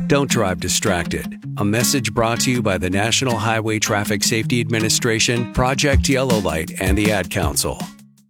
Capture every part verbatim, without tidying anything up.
Don't drive distracted. A message brought to you by the National Highway Traffic Safety Administration, Project Yellow Light, and the Ad Council.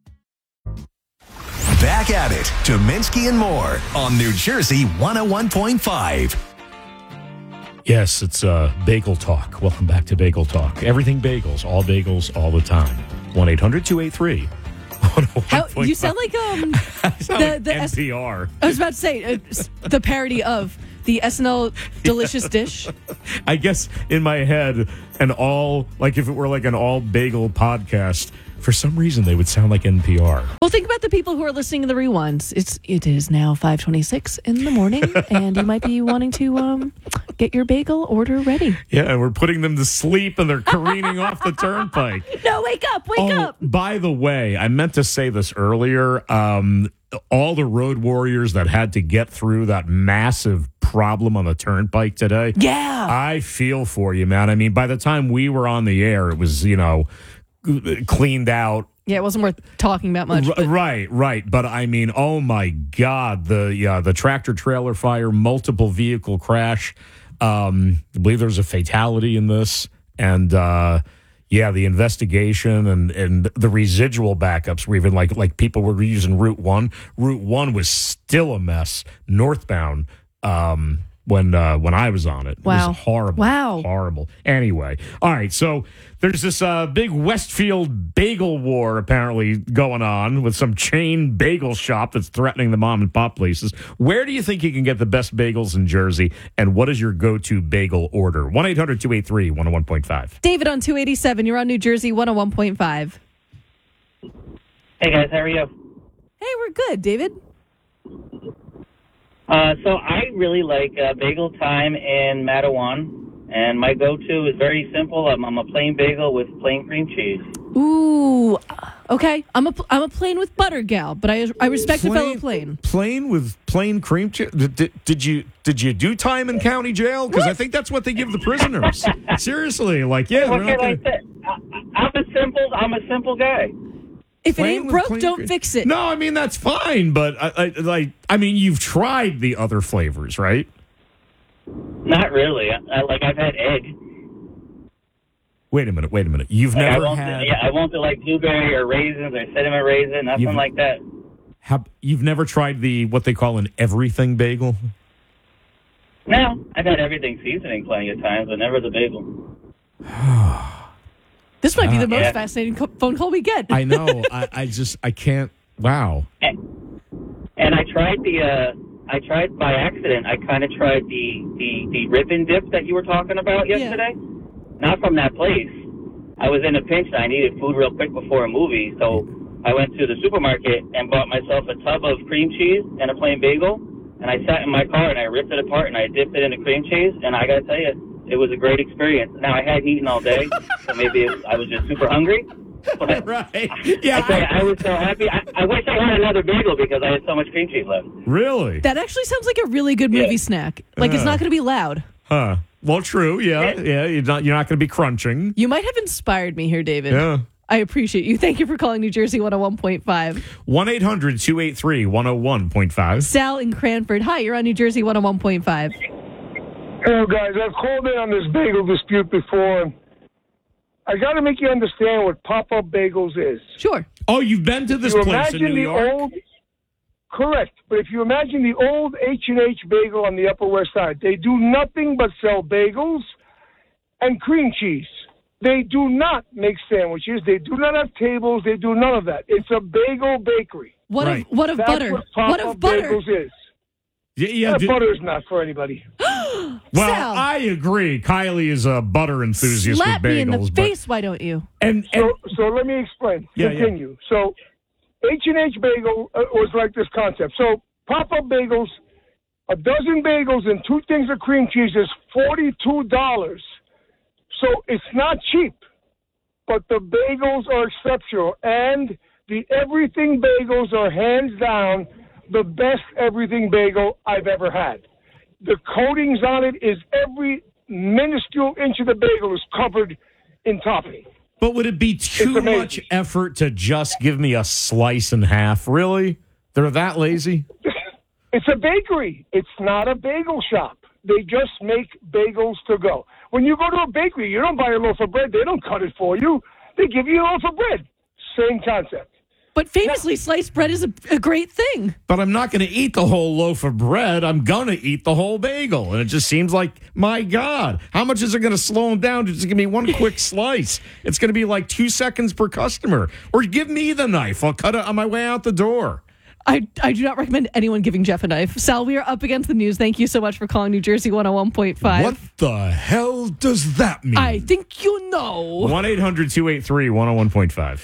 Back at it, Dominski and more on New Jersey one oh one point five. Yes, it's uh, Bagel Talk. Welcome back to Bagel Talk. Everything bagels, all bagels, all the time. one eight hundred two eight three one oh one point five. How, you sound like um sound the, like the N P R. S- I was about to say uh, the parody of the S N L Delicious Dish. I guess in my head, an all, like if it were like an all bagel podcast, for some reason they would sound like N P R. Well, think about the people who are listening to the rewinds. It's it is now five twenty-six in the morning, and you might be wanting to um get your bagel order ready. Yeah, and we're putting them to sleep, and they're careening off the turnpike. No, wake up, wake oh, up. By the way, I meant to say this earlier. Um, all the road warriors that had to get through that massive problem on the turnpike today. Yeah. I feel for you, man. I mean, by the time we were on the air, it was, you know, cleaned out. Yeah, it wasn't worth talking about much. R- right, right. But I mean, oh my God, the yeah, the tractor trailer fire, multiple vehicle crash. Um, I believe there's a fatality in this, and uh, yeah, the investigation and, and the residual backups were even like like people were using Route One. Route One was still a mess northbound. Um, when uh, when I was on it. It Wow. was horrible. Wow. Horrible. Anyway, all right, so there's this uh, big Westfield bagel war apparently going on with some chain bagel shop that's threatening the mom and pop places. Where do you think you can get the best bagels in Jersey, and what is your go-to bagel order? one eight hundred two eight three one oh one point five. David on two eighty-seven, you're on New Jersey one oh one point five. Hey, guys, how are you? Hey, we're good, David. Uh, so I really like uh, Bagel Time in Matawan, and my go-to is very simple. I'm, I'm a plain bagel with plain cream cheese. Ooh, okay. I'm a I'm a plain with butter gal, but I I respect a fellow plain. Plain with plain cream cheese. Did, did you did you do time in county jail? Because I think that's what they give the prisoners. Seriously, like yeah. What they're can I not gonna- say? I, I'm a simple I'm a simple guy. If it Plain ain't with broke, plain don't cream- fix it. No, I mean that's fine, but I, I like I mean you've tried the other flavors, right? Not really. I, I, like I've had egg. Wait a minute, wait a minute. You've Like, I never won't had do, yeah, I won't do like blueberry or raisins or cinnamon raisin, nothing You've- like that. have, you've never tried the what they call an everything bagel? No, I've had everything seasoning plenty of times, but never the bagel. This might be the most Yeah. fascinating co- phone call we get. I know. I, I just I can't. Wow. And, and I tried the, uh, I tried by accident, I kind of tried the, the, the ribbon dip that you were talking about Yeah. yesterday. Not from that place. I was in a pinch and I needed food real quick before a movie, so I went to the supermarket and bought myself a tub of cream cheese and a plain bagel, and I sat in my car and I ripped it apart and I dipped it in the cream cheese, and I gotta tell you, it was a great experience. Now, I hadn't eaten all day, so maybe it, I was just super hungry. But Right. I, Yeah. tell you, I was so happy. I, I wish I had another bagel because I had so much cream cheese left. Really? That actually sounds like a really good movie Yeah. snack. Like it's Uh. not going to be loud. Huh. Well, true. Yeah. Yeah. You're not. You're not going to be crunching. You might have inspired me here, David. Yeah. I appreciate you. Thank you for calling New Jersey one oh one point five. one eight hundred two eight three one oh one point five. Sal in Cranford. Hi, you're on New Jersey one oh one point five. Hello, guys. I've called in on this bagel dispute before. And I got to make you understand what Pop-Up Bagels is. Sure. Oh, you've been to this you place in imagine New the York? old, correct. But if you imagine the old H and H Bagel on the Upper West Side, they do nothing but sell bagels and cream cheese. They do not make sandwiches. They do not have tables. They do none of that. It's a bagel bakery. What Right. of what of That's butter? what What Pop-Up of butter? Bagels is. Yeah. yeah Yeah, did- butter is not for anybody. well, Sal. I agree. Kylie is a butter enthusiast Slap with bagels. me in the but- face, why don't you? And, and So, so let me explain. Yeah, yeah. Continue. So, H and H Bagel uh, was like this concept. So, pop-up bagels, a dozen bagels and two things of cream cheese is forty-two dollars. So it's not cheap, but the bagels are exceptional, and the everything bagels are hands down the best everything bagel I've ever had. The coatings on it is every minuscule inch of the bagel is covered in topping. but would it be too amazing. much effort to just give me a slice and half? Really? They're that lazy? It's a bakery. It's not a bagel shop. They just make bagels to go. When you go to a bakery, you don't buy a loaf of bread. They don't cut it for you. They give you a loaf of bread. Same concept. But famously, sliced bread is a, a great thing. But I'm not going to eat the whole loaf of bread. I'm going to eat the whole bagel. And it just seems like, my God, how much is it going to slow them down to just give me one quick slice? It's going to be like two seconds per customer. Or give me the knife. I'll cut it on my way out the door. I, I do not recommend anyone giving Jeff a knife. Sal, we are up against the news. Thank you so much for calling New Jersey one oh one point five. What the hell does that mean? I think you know. one eight hundred two eight three one oh one point five.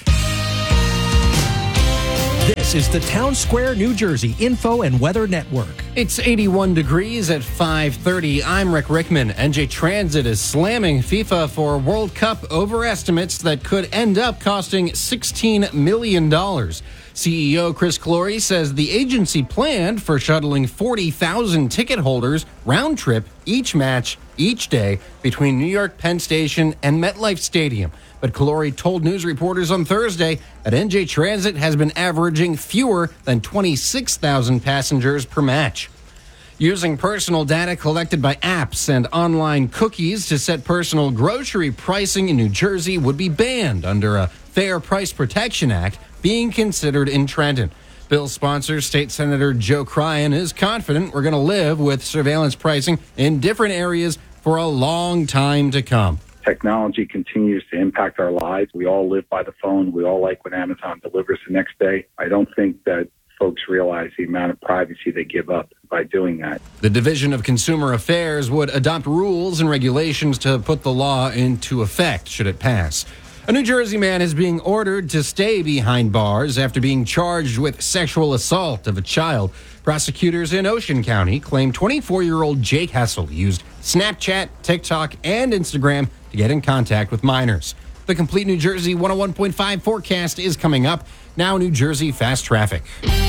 This is the Town Square, New Jersey Info and Weather Network. It's eighty-one degrees at five thirty. I'm Rick Rickman. N J Transit is slamming FIFA for World Cup overestimates that could end up costing sixteen million dollars. C E O Chris Clory says the agency planned for shuttling forty thousand ticket holders round trip each match, each day between New York Penn Station and MetLife Stadium. But Clory told news reporters on Thursday that N J Transit has been averaging fewer than twenty-six thousand passengers per match. Using personal data collected by apps and online cookies to set personal grocery pricing in New Jersey would be banned under a Fair Price Protection Act being considered in Trenton. Bill's sponsor, State Senator Joe Cryan, is confident we're going to live with surveillance pricing in different areas for a long time to come. Technology continues to impact our lives. We all live by the phone. We all like when Amazon delivers the next day. I don't think that folks realize the amount of privacy they give up by doing that. The Division of Consumer Affairs would adopt rules and regulations to put the law into effect should it pass. A New Jersey man is being ordered to stay behind bars after being charged with sexual assault of a child. Prosecutors in Ocean County claim twenty-four-year-old Jake Hessel used Snapchat, TikTok, and Instagram to get in contact with minors. The complete New Jersey one oh one point five forecast is coming up. Now, New Jersey fast traffic.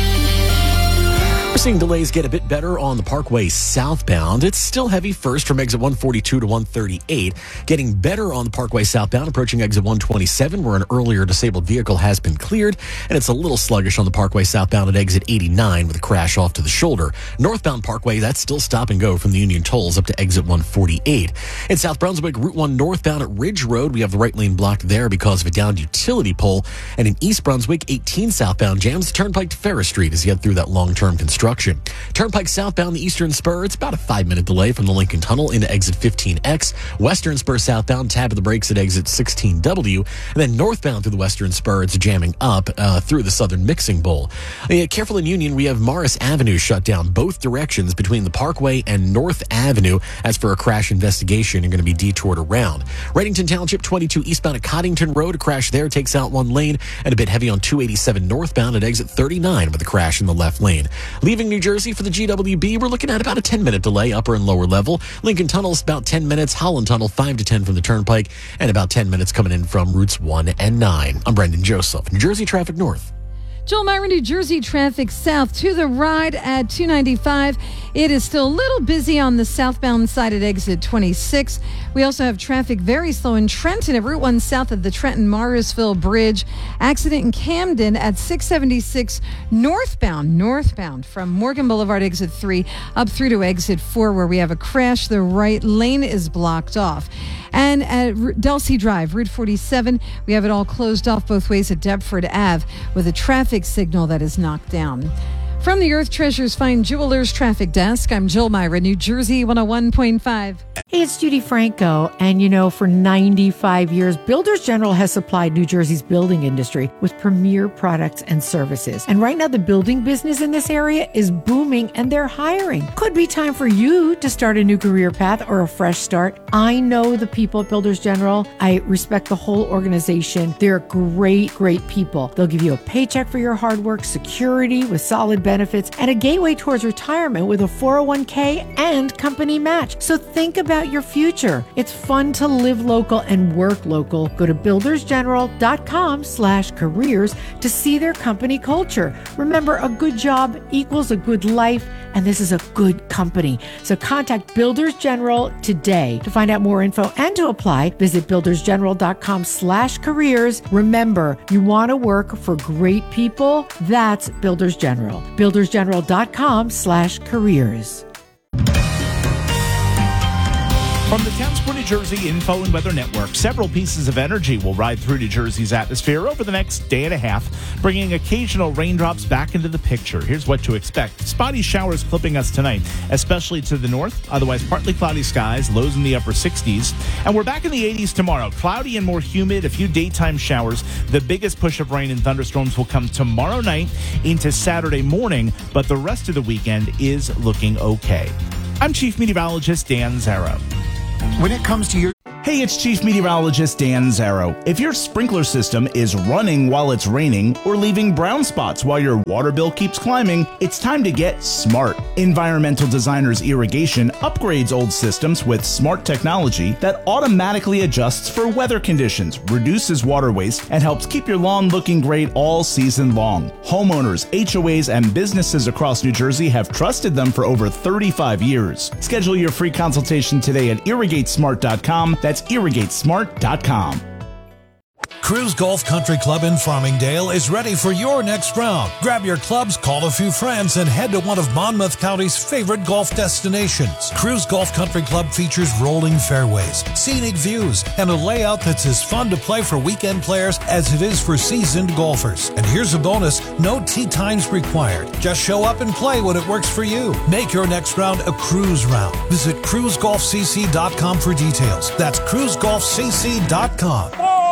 We're seeing delays get a bit better on the Parkway southbound. It's still heavy first from exit one forty-two to one thirty-eight. Getting better on the Parkway southbound, approaching exit one twenty-seven, where an earlier disabled vehicle has been cleared. And it's a little sluggish on the Parkway southbound at exit eighty-nine with a crash off to the shoulder. Northbound Parkway, that's still stop and go from the Union Tolls up to exit one forty-eight. In South Brunswick, Route one northbound at Ridge Road, we have the right lane blocked there because of a downed utility pole. And in East Brunswick, eighteen southbound jams the Turnpike to Ferris Street as you head through that long-term construction. Turnpike southbound, the Eastern Spur, it's about a five-minute delay from the Lincoln Tunnel into exit fifteen X. Western Spur southbound, tab of the brakes at exit sixteen W. And then northbound through the Western Spur, it's jamming up uh, through the Southern Mixing Bowl. Uh, careful in Union, we have Morris Avenue shut down both directions between the Parkway and North Avenue. As for a crash investigation, you're going to be detoured around. Reddington Township, twenty-two eastbound at Coddington Road. A crash there takes out one lane, and a bit heavy on two eighty-seven northbound at exit thirty-nine with a crash in the left lane. Leaving New Jersey for the G W B, we're looking at about a ten-minute delay, upper and lower level. Lincoln Tunnel's about ten minutes. Holland Tunnel, five to ten from the Turnpike, and about ten minutes coming in from routes one and nine. I'm Brendan Joseph, New Jersey Traffic North. Joel Myra, New Jersey traffic south to the ride at two ninety-five. It is still a little busy on the southbound side at exit twenty-six. We also have traffic very slow in Trenton at Route one south of the Trenton-Morrisville Bridge. Accident in Camden at six seventy-six northbound, northbound from Morgan Boulevard exit three up through to exit four where we have a crash. The right lane is blocked off. And at Delsea Drive, Route forty-seven, we have it all closed off both ways at Deptford Avenue with a traffic signal that is knocked down. From the Earth Treasures Fine Jewelers Traffic Desk, I'm Jill Myra, New Jersey one oh one point five. Hey, it's Judy Franco, and you know, for ninety-five years, Builders General has supplied New Jersey's building industry with premier products and services. And right now, the building business in this area is booming, and they're hiring. Could be time for you to start a new career path or a fresh start. I know the people at Builders General. I respect the whole organization. They're great, great people. They'll give you a paycheck for your hard work, security with solid benefits, and a gateway towards retirement with a four oh one k and company match. So think about your future. It's fun to live local and work local. Go to buildersgeneral.com slash careers to see their company culture. Remember, a good job equals a good life, and this is a good company. So contact Builders General today. To find out more info and to apply, visit buildersgeneral.com slash careers. Remember, you want to work for great people? That's Builders General. buildersgeneral.com slash careers. From the Towns for New Jersey Info and Weather Network, several pieces of energy will ride through New Jersey's atmosphere over the next day and a half, bringing occasional raindrops back into the picture. Here's what to expect. Spotty showers clipping us tonight, especially to the north. Otherwise, partly cloudy skies, lows in the upper sixties. And we're back in the eighties tomorrow. Cloudy and more humid, a few daytime showers. The biggest push of rain and thunderstorms will come tomorrow night into Saturday morning, but the rest of the weekend is looking okay. I'm Chief Meteorologist Dan Zarrow. When it comes to your... Hey, it's Chief Meteorologist Dan Zarrow. If your sprinkler system is running while it's raining or leaving brown spots while your water bill keeps climbing, it's time to get smart. Environmental Designers Irrigation upgrades old systems with smart technology that automatically adjusts for weather conditions, reduces water waste, and helps keep your lawn looking great all season long. Homeowners, H O As, and businesses across New Jersey have trusted them for over thirty-five years. Schedule your free consultation today at irrigate smart dot com. That's irrigate smart dot com. Cruise Golf Country Club in Farmingdale is ready for your next round. Grab your clubs, call a few friends, and head to one of Monmouth County's favorite golf destinations. Cruise Golf Country Club features rolling fairways, scenic views, and a layout that's as fun to play for weekend players as it is for seasoned golfers. And here's a bonus, no tee times required. Just show up and play when it works for you. Make your next round a cruise round. Visit cruise golf c c dot com for details. That's cruise golf c c dot com.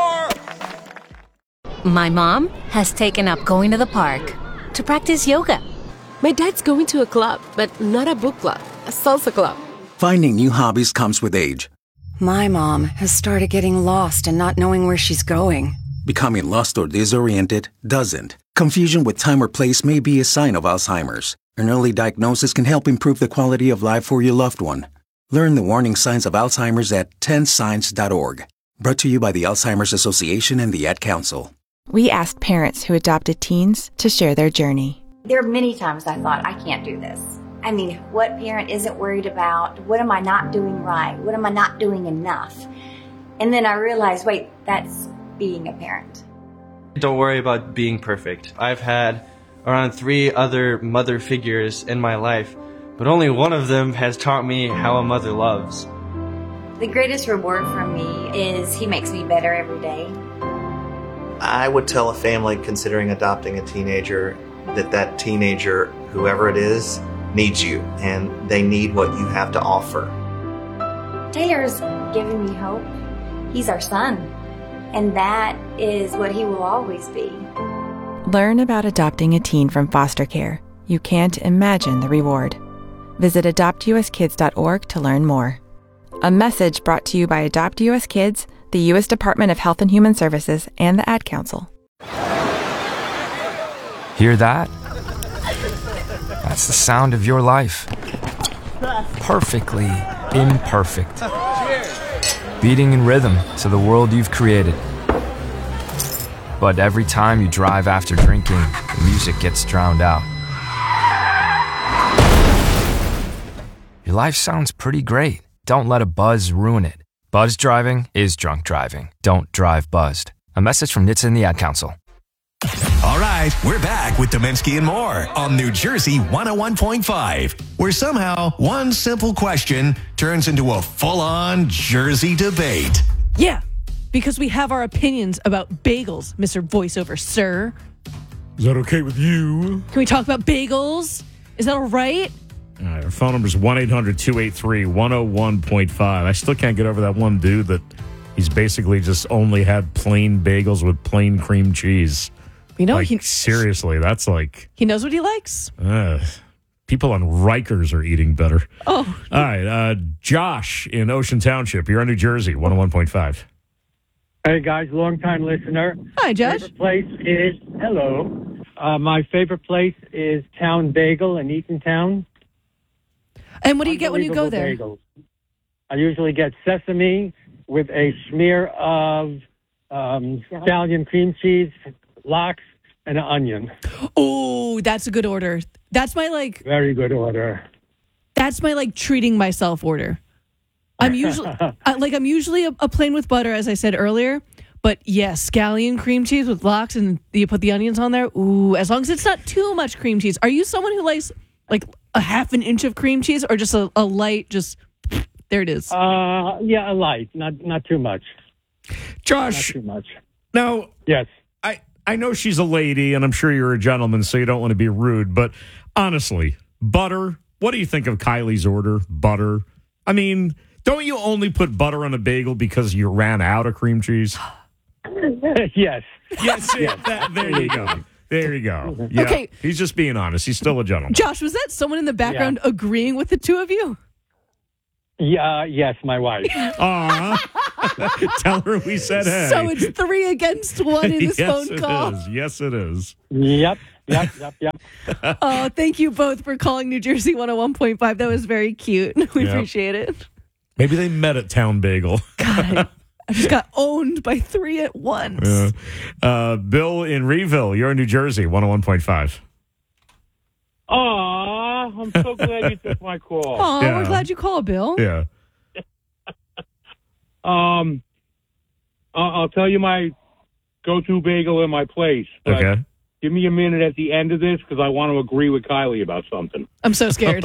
My mom has taken up going to the park to practice yoga. My dad's going to a club, but not a book club, a salsa club. Finding new hobbies comes with age. My mom has started getting lost and not knowing where she's going. Becoming lost or disoriented doesn't. Confusion with time or place may be a sign of Alzheimer's. An early diagnosis can help improve the quality of life for your loved one. Learn the warning signs of Alzheimer's at ten signs dot org. Brought to you by the Alzheimer's Association and the Ad Council. We asked parents who adopted teens to share their journey. There are many times I thought, I can't do this. I mean, what parent isn't worried about? What am I not doing right? What am I not doing enough? And then I realized, wait, that's being a parent. Don't worry about being perfect. I've had around three other mother figures in my life, but only one of them has taught me how a mother loves. The greatest reward for me is he makes me better every day. I would tell a family considering adopting a teenager that that teenager, whoever it is, needs you, and they need what you have to offer. Taylor's given me hope. He's our son, and that is what he will always be. Learn about adopting a teen from foster care. You can't imagine the reward. Visit adopt u s kids dot org to learn more. A message brought to you by Adopt U S Kids, the U S Department of Health and Human Services, and the Ad Council. Hear that? That's the sound of your life. Perfectly imperfect. Beating in rhythm to the world you've created. But every time you drive after drinking, the music gets drowned out. Your life sounds pretty great. Don't let a buzz ruin it. Buzz driving is drunk driving. Don't drive buzzed. A message from N H T S A and the Ad Council. All right, we're back with Domensky and More on New Jersey one oh one point five, where somehow one simple question turns into a full-on Jersey debate. Yeah, because we have our opinions about bagels, Mister Voiceover, sir. Is that okay with you? Can we talk about bagels? Is that all right? All right, our phone number is one eight hundred two eight three one oh one point five. I still can't get over that one dude that he's basically just only had plain bagels with plain cream cheese. You know, like, he, seriously, that's like... He knows what he likes. Uh, people on Rikers are eating better. Oh. All right, uh, Josh in Ocean Township. You're on New Jersey, one oh one point five. Hey, guys, long-time listener. Hi, Josh. Favorite place is... Hello. Uh, my favorite place is Town Bagel in Eatontown. And what do you get when you go there? Bagels. I usually get sesame with a smear of um, scallion cream cheese, lox, and an onion. Oh, that's a good order. That's my, like... Very good order. That's my, like, treating myself order. I'm usually... I, like, I'm usually a, a plain with butter, as I said earlier. But, yes, yeah, scallion cream cheese with lox, and you put the onions on there. Ooh, as long as it's not too much cream cheese. Are you someone who likes, like, a half an inch of cream cheese, or just a, a light, just There it is. Uh, yeah, a light, not not too much. Josh, Not too much. now, Yes. I, I know she's a lady, and I'm sure you're a gentleman, so you don't want to be rude, but honestly, butter, what do you think of Kylie's order? Butter? I mean, don't you only put butter on a bagel because you ran out of cream cheese? Yes. Yes, yes. That, there you go. There you go. Yeah, Okay. He's just being honest. He's still a gentleman. Josh, was that someone in the background agreeing with the two of you? Yeah. Yes, my wife. Aw. Tell her we said hey. So it's three against one in this yes, phone it call. is. Yes, it is. Yep. Yep. Yep. Yep. Oh, thank you both for calling New Jersey one oh one point five. That was very cute. We Yep. appreciate it. Maybe they met at Town Bagel. God, I just got owned by three at once. Yeah. Uh, Bill in Reeville, you're in New Jersey, one oh one point five. Aw, I'm so glad you took my call. Oh, Yeah. we're glad you called, Bill. Yeah. Um, I'll I'll tell you my go-to bagel in my place. but Okay. Give me a minute at the end of this because I want to agree with Kylie about something. I'm so scared.